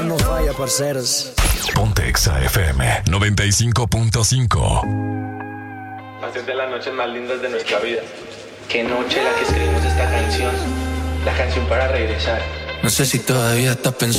no falla, parceros. Ponte Exa FM 95.5. Hacer de las noches más lindas de nuestra vida. Qué noche la que escribimos esta canción. La canción para regresar. No sé si todavía estás pensando